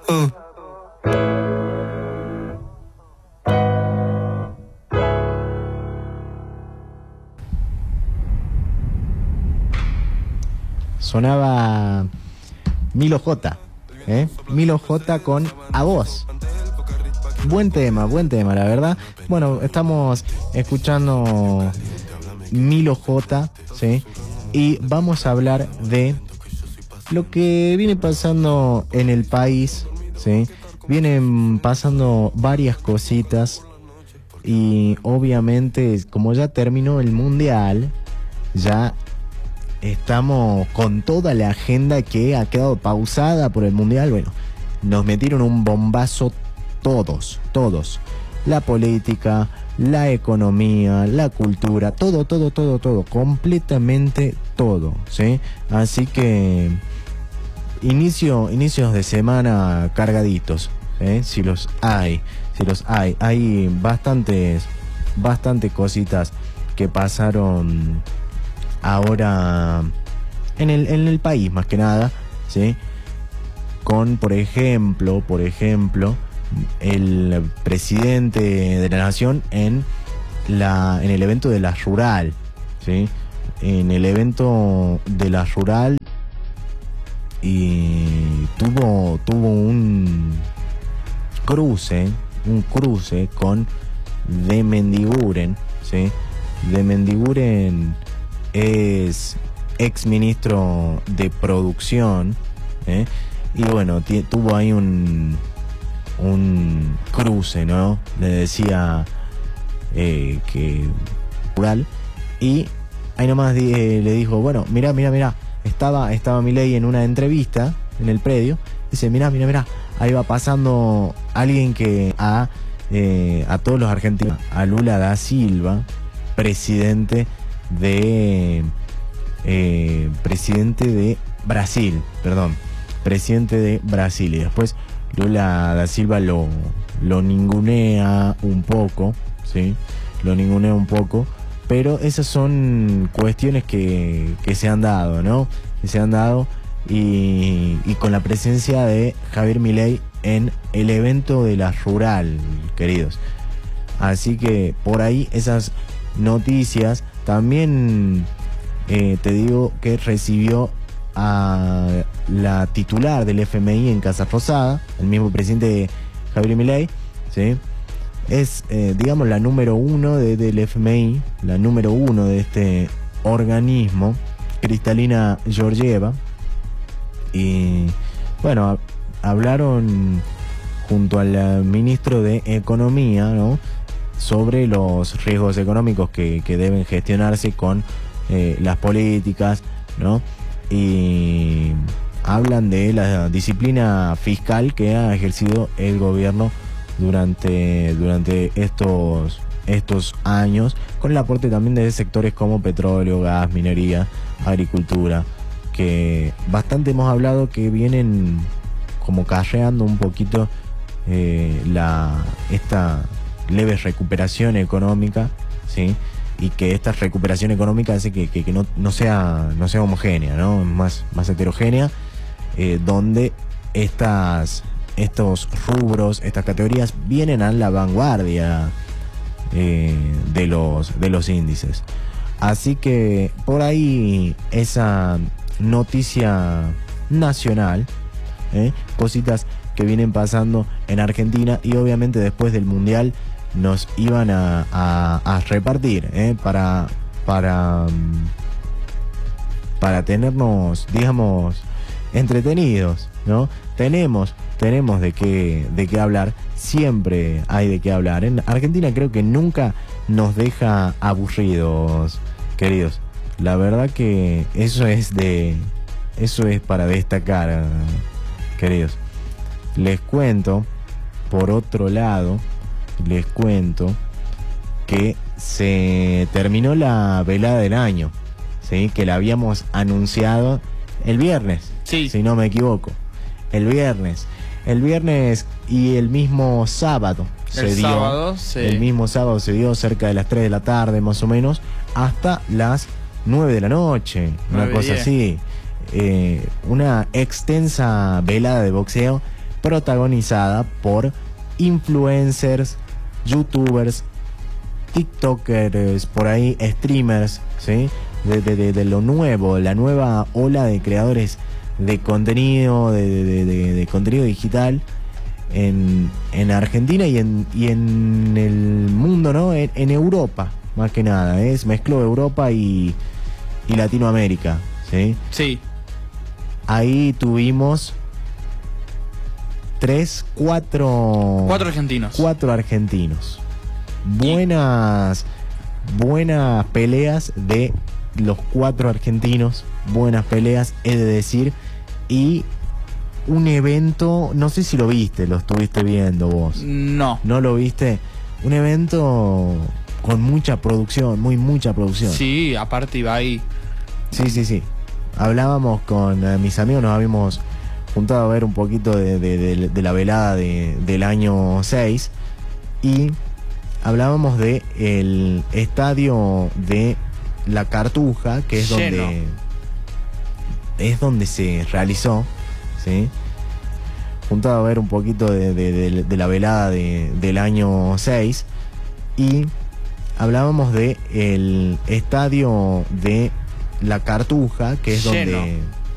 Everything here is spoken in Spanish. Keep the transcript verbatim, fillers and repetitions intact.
Uh. Sonaba Milo J, ¿eh? Milo J con A Vos. Buen tema, buen tema, la verdad. Bueno, estamos escuchando Milo J, ¿sí? Y vamos a hablar de lo que viene pasando en el país, ¿sí? Vienen pasando varias cositas y obviamente, como ya terminó el mundial, ya estamos con toda la agenda que ha quedado pausada por el mundial. Bueno, nos metieron un bombazo todos, todos. La política, la economía, la cultura, todo, todo, todo, todo, completamente todo, ¿sí? Así que inicio, inicios de semana cargaditos, ¿eh? Si los hay, si los hay, hay bastantes, bastantes cositas que pasaron ahora en el, en el país, más que nada, ¿sí? Con, por ejemplo, por ejemplo, el presidente de la nación en la en el evento de la rural, ¿sí? En el evento de la rural y tuvo tuvo un cruce, un cruce con De Mendiguren, ¿sí? De Mendiguren es ex ministro de producción, ¿eh? Y bueno, t- tuvo ahí un un cruce, ¿no? Le decía eh, que rural, y ahí nomás di- eh, le dijo, bueno, mira, mira, mira, estaba estaba Milei en una entrevista en el predio, dice, mira, mira, mira, ahí va pasando alguien que a eh, a todos los argentinos, a Lula da Silva, presidente de eh, presidente de Brasil, perdón, presidente de Brasil, y después Lula da Silva lo, lo ningunea un poco, ¿sí? Lo ningunea un poco, pero esas son cuestiones que, que se han dado, ¿no? Que se han dado y, y con la presencia de Javier Milei en el evento de la rural, queridos. Así que por ahí esas noticias. También eh, te digo que recibió a la titular del F M I en Casa Rosada, el mismo presidente Javier Milei, ¿sí? Es, eh, digamos, la número uno de, del F M I, la número uno de este organismo, Kristalina Georgieva. Y bueno, a, hablaron junto al ministro de Economía, ¿no?, sobre los riesgos económicos que, que deben gestionarse con eh, las políticas, ¿no? Y hablan de la disciplina fiscal que ha ejercido el gobierno durante, durante estos, estos años, con el aporte también de sectores como petróleo, gas, minería, agricultura, que bastante hemos hablado que vienen como carreando un poquito eh, la esta leve recuperación económica, ¿sí? Y que esta recuperación económica hace que, que, que no, no sea no sea homogénea, ¿no? Más, más heterogénea, eh, donde estas estos rubros, estas categorías vienen a la vanguardia eh, de los de los índices. Así que por ahí esa noticia nacional, ¿eh? Cositas que vienen pasando en Argentina, y obviamente después del mundial nos iban a, a, a repartir, ¿eh? para para para tenernos, digamos, entretenidos, ¿no? Tenemos tenemos de qué de qué hablar, siempre hay de qué hablar. En Argentina creo que nunca nos deja aburridos, queridos. La verdad que eso es de eso es para destacar, queridos. Les cuento, por otro lado, les cuento que se terminó la velada del año, ¿sí? Que la habíamos anunciado el viernes, sí, si no me equivoco. El viernes. El viernes y el mismo sábado se el dio. Sábado, sí. El mismo sábado se dio cerca de las tres de la tarde, más o menos, hasta las nueve de la noche, una cosa así. Eh, una extensa velada de boxeo protagonizada por influencers, youtubers, tiktokers, por ahí streamers, ¿sí? De, de, de, de lo nuevo, la nueva ola de creadores de contenido, de, de, de, de contenido digital en, en Argentina y en, y en el mundo, ¿no? En, en Europa, más que nada, ¿eh? Es mezcló Europa y, y Latinoamérica, ¿sí? Sí. Ahí tuvimos tres, cuatro... Cuatro argentinos. Cuatro argentinos. Buenas, buenas peleas de los cuatro argentinos. Buenas peleas, he de decir. Y un evento, no sé si lo viste, lo estuviste viendo vos. No. ¿No lo viste? Un evento con mucha producción, muy mucha producción. Sí, aparte iba ahí. Sí, sí, sí. Hablábamos con eh, mis amigos, nos habíamos juntado a ver un poquito de, de, de, de la velada de, del año seis y hablábamos de el estadio de La Cartuja, que es Lleno. donde es donde se realizó, ¿sí? Juntado a ver un poquito de, de, de, de la velada de, del año seis y hablábamos de el estadio de La Cartuja, que es Lleno. donde